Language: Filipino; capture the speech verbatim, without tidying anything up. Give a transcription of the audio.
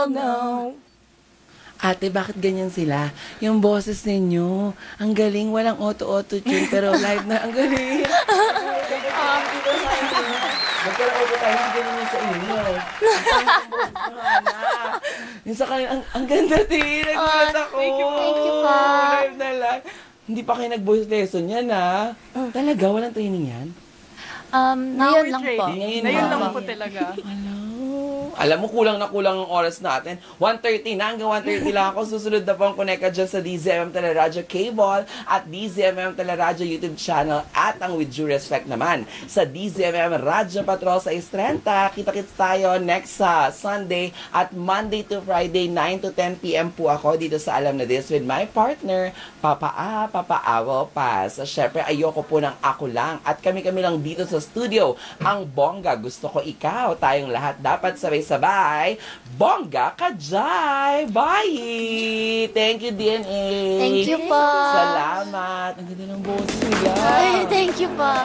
No. Ate, bakit ganyan sila? Yung boses ninyo, ang galing, walang auto-auto-tune, pero live na, ang galing. Magkaroon ko tayo, hindi ganyan yung sa inyo. Yung sa kanila, ang, ang ganda, Tin. Nagulat ako. Thank you, thank you pa. Live na live. Hindi pa kayo nag-voice lesson yan, ha? Talaga, walang training yan? Um, Now ngayon we're lang po. training. Ngayon Ngayon lang. lang po talaga. Hello. Alam mo, kulang na kulang ang oras natin. one thirty na, hanggang one thirty lang ako. Susunod na po ang Connect dyan sa D Z M M Teleradyo Cable at D Z M M Teleradyo YouTube channel at ang With Due Respect naman sa D Z M M Radyo Patrol sa Istrenta. Kita-kits tayo next sa Sunday at Monday to Friday, nine to ten p m po ako dito sa Alam na This with my partner, Papa A, Papa Awo Paz. Siyempre, ayoko po ng ako lang at kami-kami lang dito sa studio. Ang bongga, gusto ko ikaw. Tayong lahat dapat sabay-sabay. Bongga Kajay! Bye! Thank you, D N A. Thank you po. Salamat. Ang ganda ng boses nila. Ay, thank you po.